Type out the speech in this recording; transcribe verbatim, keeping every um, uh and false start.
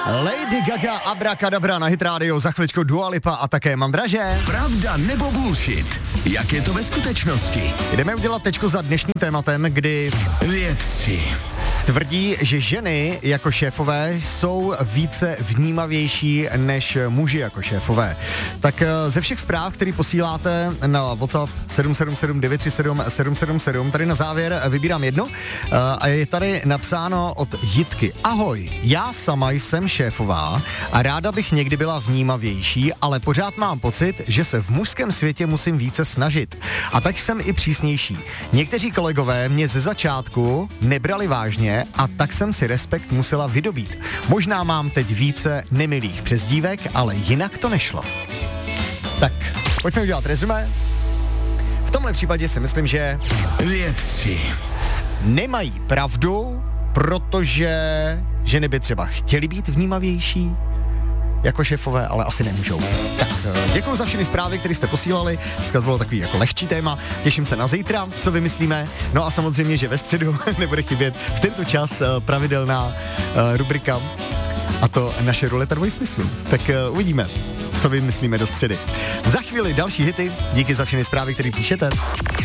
Lady Gaga, Abracadabra na Hit Radio, za chviličku Dua Lipa a také Mandraže. Pravda nebo bullshit? Jak je to ve skutečnosti? Jdeme udělat tečku za dnešním tématem, kdy vědci tvrdí, že ženy jako šéfové jsou více vnímavější než muži jako šéfové. Tak ze všech zpráv, které posíláte na WhatsApp sedm sedm sedm devět tři sedm sedm sedm sedm, tady na závěr vybírám jednu a je tady napsáno od Jitky. Ahoj, já sama jsem šéfová a ráda bych někdy byla vnímavější, ale pořád mám pocit, že se v mužském světě musím více snažit. A tak jsem i přísnější. Někteří kolegové mě ze začátku nebrali vážně a tak jsem si respekt musela vydobít. Možná mám teď více nemilých přezdívek, ale jinak to nešlo. Tak, pojďme udělat rezumé. V tomhle případě si myslím, že vědci nemají pravdu, protože ženy by třeba chtěly být vnímavější jako šéfové, ale asi nemůžou. Tak děkuji za všechny zprávy, které jste posílali. Dneska to bylo takový jako lehčí téma. Těším se na zítra, co vymyslíme. No a samozřejmě, že ve středu nebude chybět v tento čas pravidelná uh, rubrika a to naše ruleta dvojsmyslů. Tak uh, uvidíme, co vymyslíme do středy. Za chvíli další hity. Díky za všechny zprávy, které píšete.